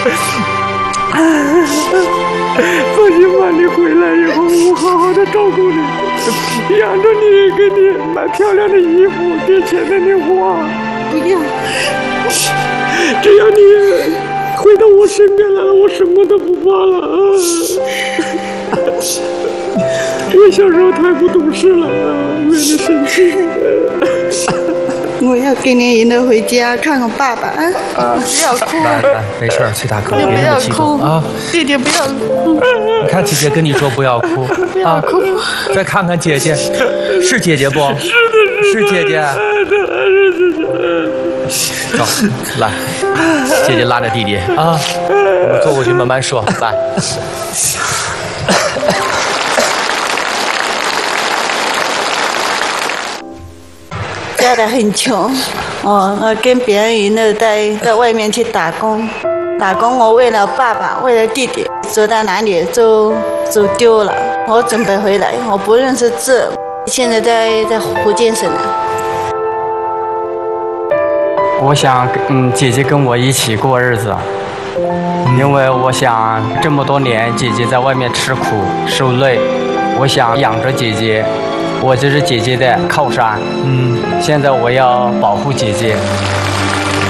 放心吧，你回来以后，我好好的照顾你，养着你，给你买漂亮的衣服，给钱给你花。 不要， 只要你回到我身边来了，我什么都不怕了啊！我小时候太不懂事了，为了生气。 我要跟你赢得回家看看爸爸啊！不要哭， 来，没事，崔大哥，别不那么激要哭动啊！ 弟弟不要哭， 你看姐姐跟你说不要哭啊！再看看姐姐，是姐姐不？是姐姐。走，来，姐姐拉着弟弟啊，我们坐过去慢慢说。来， 家里很穷，跟别人赢了在外面去打工，我为了爸爸，为了弟弟，走到哪里都走丢了。我准备回来，我不认识字，现在在福建省呢。 我想，姐姐跟我一起过日子，因为我想这么多年姐姐在外面吃苦受累，我想养着姐姐，我就是姐姐的靠山。现在我要保护姐姐。